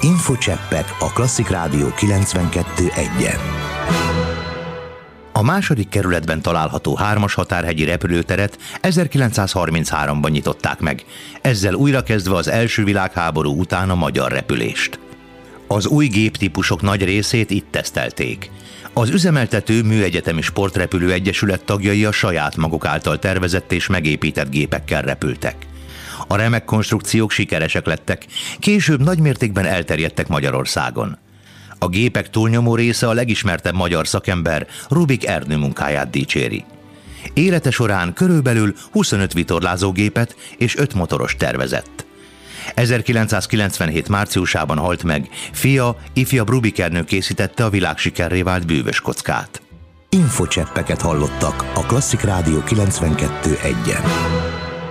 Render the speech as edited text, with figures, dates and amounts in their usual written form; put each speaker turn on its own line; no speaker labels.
Infocseppek a Klasszik Rádió 92.1-en. A második kerületben található 3-as határhegyi repülőteret 1933-ban nyitották meg, ezzel újrakezdve az első világháború után a magyar repülést. Az új géptípusok nagy részét itt tesztelték. Az üzemeltető Műegyetemi Sportrepülő Egyesület tagjai a saját maguk által tervezett és megépített gépekkel repültek. A remek konstrukciók sikeresek lettek, később nagymértékben elterjedtek Magyarországon. A gépek túlnyomó része a legismertebb magyar szakember Rubik Ernő munkáját dicséri. Élete során körülbelül 25 vitorlázógépet és 5 motoros tervezett. 1997 márciusában halt meg, fia, ifjabb Rubik Ernő készítette a világsikerré vált Bűvös kockát.
Infocseppeket hallottak a Klasszik Rádió 92.1-en.